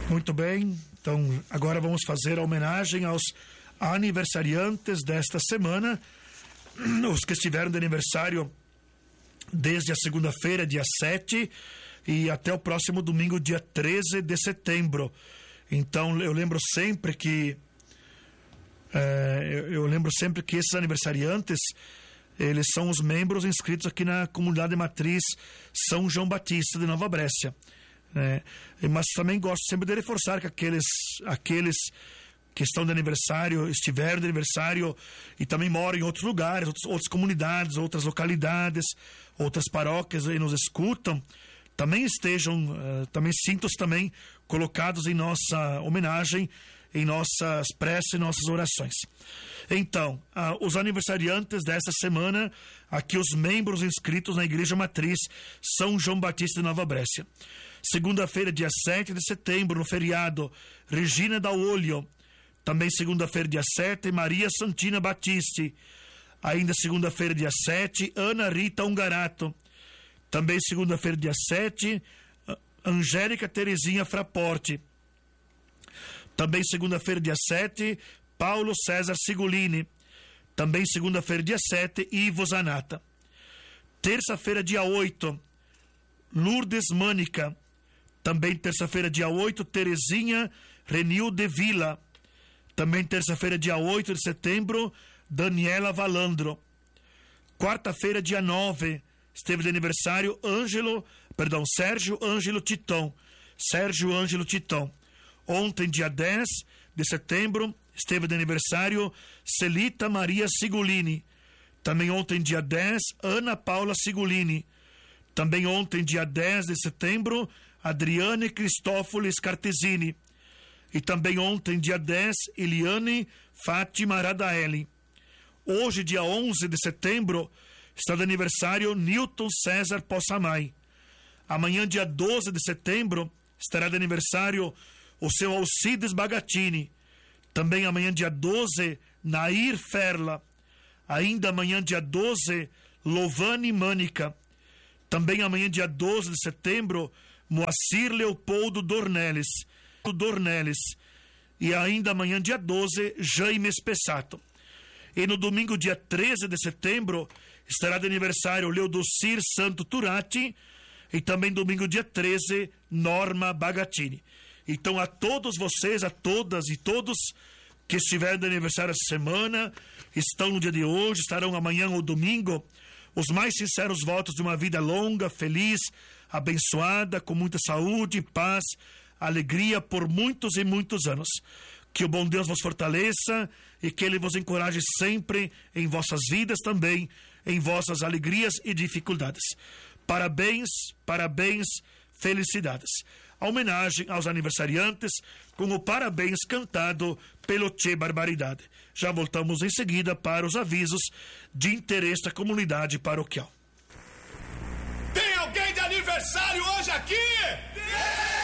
Muito bem, então agora vamos fazer a homenagem aos aniversariantes desta semana, os que estiveram de aniversário desde a segunda-feira, dia 7, e até o próximo domingo, dia 13 de setembro. Então eu lembro sempre que esses aniversariantes, eles são os membros inscritos aqui na comunidade matriz São João Batista de Nova Brécia, né? Mas também gosto sempre de reforçar que aqueles que estão de aniversário, estiveram de aniversário e também moram em outros lugares, outras comunidades, outras localidades, outras paróquias e nos escutam, também também sintam-se também colocados em nossa homenagem, em nossas preces e nossas orações. Então, os aniversariantes desta semana, aqui os membros inscritos na Igreja Matriz São João Batista de Nova Brécia. Segunda-feira, dia 7 de setembro, no feriado, Regina da Olho. Também segunda-feira, dia 7, Maria Santina Batiste. Ainda segunda-feira, dia 7, Ana Rita Ungarato. Também segunda-feira, dia 7, Angélica Terezinha Fraporte. Também segunda-feira, dia 7, Paulo César Sigolini. Também segunda-feira, dia 7, Ivo Zanata. Terça-feira, dia 8, Lourdes Mânica. Também terça-feira, dia 8, Terezinha Renil de Vila. Também terça-feira, dia 8 de setembro, Daniela Valandro. Quarta-feira, dia 9, esteve de aniversário Sérgio Ângelo Titão. Sérgio Ângelo Titão. Ontem, dia 10 de setembro, esteve de aniversário Celita Maria Sigolini. Também ontem, dia 10, Ana Paula Sigolini. Também ontem, dia 10 de setembro, Adriane Cristófolis Cartesini. E também ontem, dia 10, Eliane Fátima Radaeli. Hoje, dia 11 de setembro, está de aniversário Newton César Possamay. Amanhã, dia 12 de setembro, estará de aniversário o seu Alcides Bagatini. Também amanhã, dia 12, Nair Ferla. Ainda amanhã, dia 12, Lovane Mânica. Também amanhã, dia 12 de setembro, Moacir Leopoldo Dornelles. E ainda amanhã, dia 12, Jaime Spessato. E no domingo, dia 13 de setembro, estará de aniversário Leodocir Santo Turati. E também domingo, dia 13, Norma Bagatini. Então, a todos vocês, a todas e todos que estiveram de aniversário essa semana, estão no dia de hoje, estarão amanhã ou domingo, os mais sinceros votos de uma vida longa, feliz, abençoada, com muita saúde, paz, alegria por muitos e muitos anos. Que o bom Deus vos fortaleça e que Ele vos encoraje sempre em vossas vidas também, em vossas alegrias e dificuldades. Parabéns, parabéns, felicidades. A homenagem aos aniversariantes com o parabéns cantado pelo Tchê Barbaridade. Já voltamos em seguida para os avisos de interesse da comunidade paroquial. Tem alguém de aniversário hoje aqui? Tem!